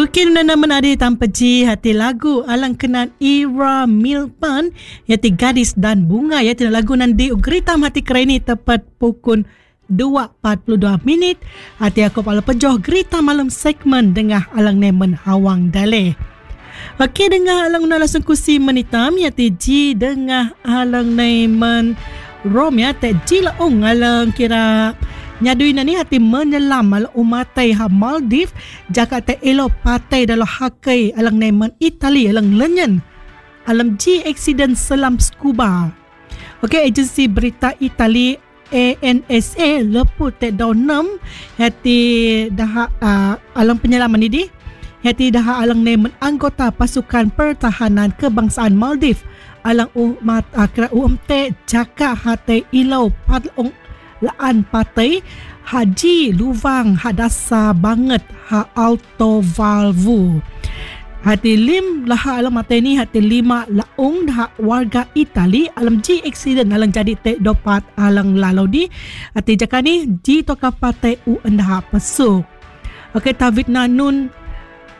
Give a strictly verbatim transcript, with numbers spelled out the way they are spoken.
Okey, nana menadi tanpa ji hati lagu alang kenan Ira Milpan yaitu Gadis dan Bunga yaitu lagu nanti ugritam hati kereni tepat pukul dua empat puluh dua minit hati aku pala pejoh gerita malam segmen dengah alang nemen hawang dale. Okey, dengah alang una langsung kusi menitam yaitu ji dengah alang nemen rom ya te ji laung alang kira nyadui nani hati menyelam al umatai ha Maldives jaka te elo patai dalam hakai alang nemen Itali alang lenyen alam ji accident selam scuba. Okey, agensi berita Itali A N S A leput te daun enam hati dah uh, alang penyelaman ini hati dah alang nemen anggota pasukan pertahanan kebangsaan Maldives alang umat uh, kira U M T jaka hati ilau padlong laan patai haji luvang hadasa banget ha auto valvu hati lim laha alam mata ni hati lima laung dah warga Itali alam ji accident alang jadi te dopat alang lalau di hati jaka ni ji toka patai u endah pesuk. Okey, tavit nanun